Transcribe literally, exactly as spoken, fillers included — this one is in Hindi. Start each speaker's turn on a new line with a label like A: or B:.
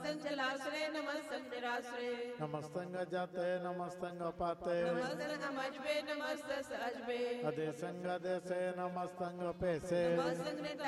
A: नमस्तंग जलाश्रय नमस्तंग निराश्रय
B: नमस्तंग जाते नमस्तंग पाते
A: नमस्तंग अमजबे नमस्त सजबे
B: अदेशंग देशे नमस्तंग पेसे
A: नमस्तंग